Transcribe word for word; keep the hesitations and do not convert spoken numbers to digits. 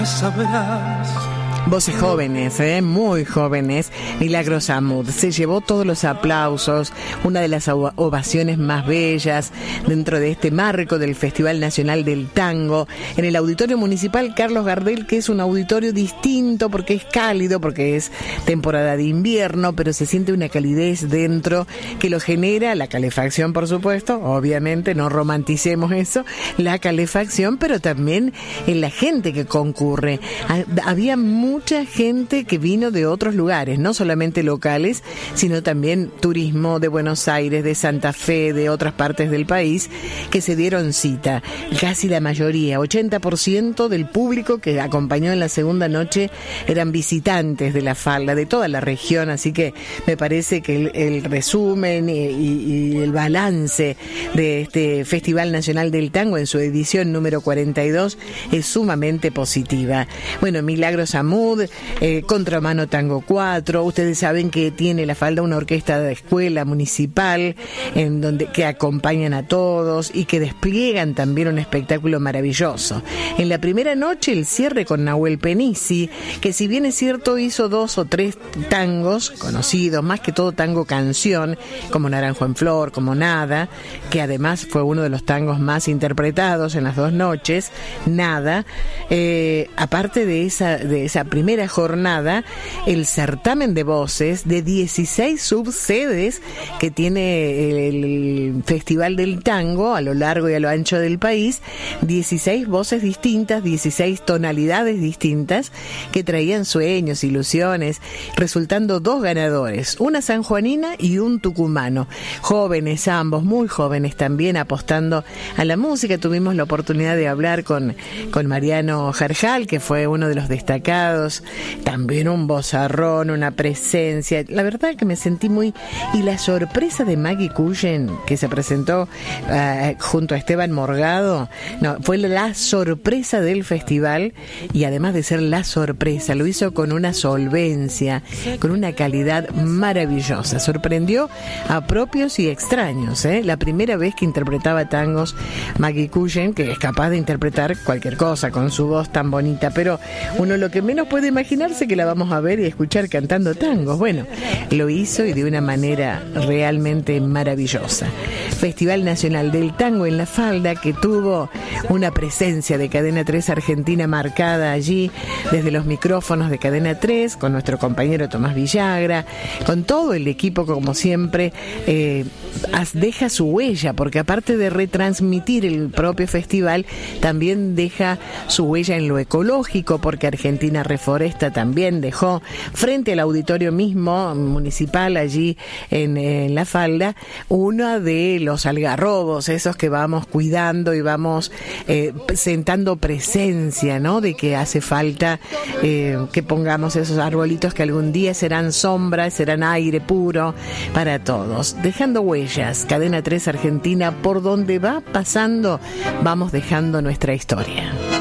nunca sabrás. Voces jóvenes, ¿eh? muy jóvenes. Milagros Amud se llevó todos los aplausos, una de las ovaciones más bellas dentro de este marco del Festival Nacional del Tango en el Auditorio Municipal Carlos Gardel, que es un auditorio distinto porque es cálido, porque es temporada de invierno, pero se siente una calidez dentro que lo genera la calefacción, por supuesto, obviamente, no romanticemos eso, la calefacción, pero también en la gente que concurre. Había muy mucha gente que vino de otros lugares, no solamente locales, sino también turismo de Buenos Aires, de Santa Fe, de otras partes del país, que se dieron cita. Casi la mayoría, ochenta por ciento del público que acompañó en la segunda noche eran visitantes de la falda, de toda la región, así que me parece que el, el resumen y, y, y el balance de este Festival Nacional del Tango en su edición número cuarenta y dos es sumamente positiva. Bueno, Milagros Amud, Eh, Contramano Tango cuatro, ustedes saben que tiene la falda una orquesta de escuela municipal en donde que acompañan a todos y que despliegan también un espectáculo maravilloso. En la primera noche el cierre con Nahuel Penisi, que si bien es cierto hizo dos o tres tangos conocidos, más que todo tango canción, como Naranjo en Flor, como Nada, que además fue uno de los tangos más interpretados en las dos noches, Nada, eh, aparte de esa, de esa primera jornada, el certamen de voces de dieciséis subsedes que tiene el Festival del Tango a lo largo y a lo ancho del país, dieciséis voces distintas, dieciséis tonalidades distintas que traían sueños, ilusiones, resultando dos ganadores, una sanjuanina y un tucumano, jóvenes ambos, muy jóvenes también, apostando a la música. Tuvimos la oportunidad de hablar con, con Mariano Jarjal, que fue uno de los destacados, también un vozarrón, una presencia, la verdad que me sentí muy... Y la sorpresa de Maggie Cullen, que se presentó uh, junto a Esteban Morgado, no, fue la sorpresa del festival, y además de ser la sorpresa, lo hizo con una solvencia, con una calidad maravillosa, sorprendió a propios y extraños, ¿eh? La primera vez que interpretaba tangos Maggie Cullen, que es capaz de interpretar cualquier cosa con su voz tan bonita, pero uno lo que menos puede imaginarse que la vamos a ver y escuchar cantando tangos. Bueno, lo hizo y de una manera realmente maravillosa. Festival Nacional del Tango en la Falda, que tuvo una presencia de Cadena tres Argentina marcada allí desde los micrófonos de Cadena tres, con nuestro compañero Tomás Villagra, con todo el equipo, como siempre, eh, deja su huella, porque aparte de retransmitir el propio festival, también deja su huella en lo ecológico, porque Argentina Reforesta también dejó frente al auditorio mismo municipal allí en, en La Falda uno de los algarrobos, esos que vamos cuidando y vamos eh, sentando presencia, ¿no? De que hace falta eh, que pongamos esos arbolitos que algún día serán sombra, serán aire puro para todos, dejando huellas. Cadena tres Argentina, por donde va pasando, vamos dejando nuestra historia.